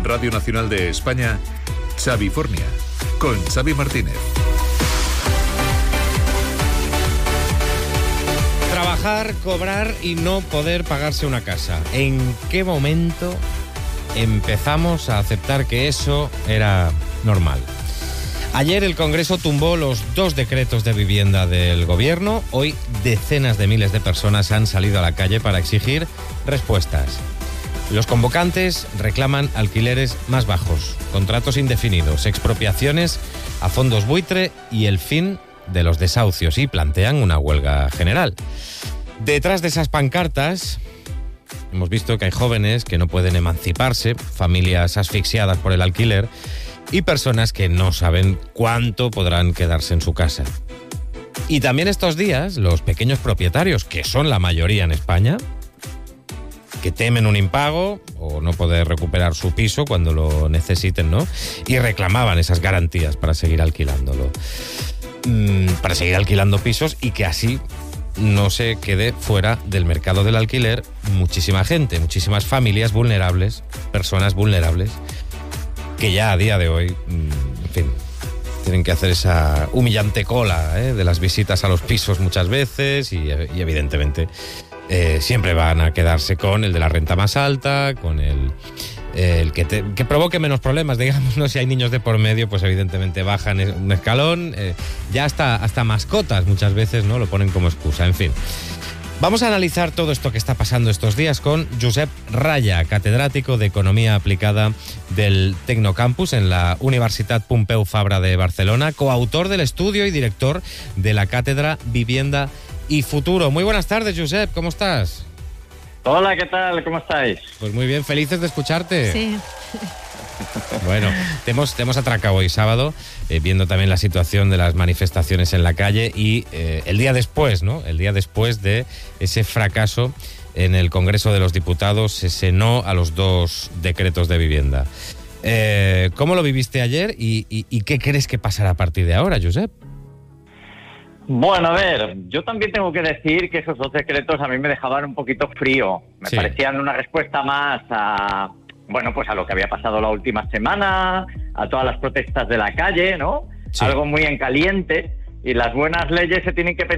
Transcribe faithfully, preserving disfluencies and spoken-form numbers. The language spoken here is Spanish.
Radio Nacional de España, Xavifornia, con Xavi Martínez. Trabajar, cobrar y no poder pagarse una casa. ¿En qué momento empezamos a aceptar que eso era normal? Ayer el Congreso tumbó los dos decretos de vivienda del Gobierno. Hoy decenas de miles de personas han salido a la calle para exigir respuestas. Los convocantes reclaman alquileres más bajos, contratos indefinidos, expropiaciones a fondos buitre y el fin de los desahucios, y plantean una huelga general. Detrás de esas pancartas hemos visto que hay jóvenes que no pueden emanciparse, familias asfixiadas por el alquiler y personas que no saben cuánto podrán quedarse en su casa. Y también estos días los pequeños propietarios, que son la mayoría en España, que temen un impago o no poder recuperar su piso cuando lo necesiten, ¿no? Y reclamaban esas garantías para seguir alquilándolo. Mm, para seguir alquilando pisos y que así no se quede fuera del mercado del alquiler muchísima gente, muchísimas familias vulnerables, personas vulnerables, que ya a día de hoy, en fin, tienen que hacer esa humillante cola ¿eh? de las visitas a los pisos muchas veces y, y evidentemente eh, siempre van a quedarse con el de la renta más alta, con el, el que, te, que provoque menos problemas, digamos, ¿no? Si hay niños de por medio, pues evidentemente bajan un escalón, eh, ya hasta, hasta mascotas muchas veces no lo ponen como excusa, en fin. Vamos a analizar todo esto que está pasando estos días con Josep Raya, catedrático de Economía Aplicada del Tecnocampus en la Universitat Pompeu Fabra de Barcelona, coautor del estudio y director de la cátedra Vivienda y Futuro. Muy buenas tardes, Josep, ¿cómo estás? Hola, ¿qué tal? ¿Cómo estáis? Pues muy bien, felices de escucharte. Sí. Bueno, te hemos, te hemos atracado hoy sábado, eh, viendo también la situación de las manifestaciones en la calle y eh, el día después, ¿no? El día después de ese fracaso en el Congreso de los Diputados, ese no a los dos decretos de vivienda. Eh, ¿Cómo lo viviste ayer y, y, y qué crees que pasará a partir de ahora, Josep? Bueno, a ver, yo también tengo que decir que esos dos decretos a mí me dejaban un poquito frío. Me Sí. parecían una respuesta más a, bueno, pues a lo que había pasado la última semana, a todas las protestas de la calle, ¿no? Sí. Algo muy en caliente, y las buenas leyes se tienen que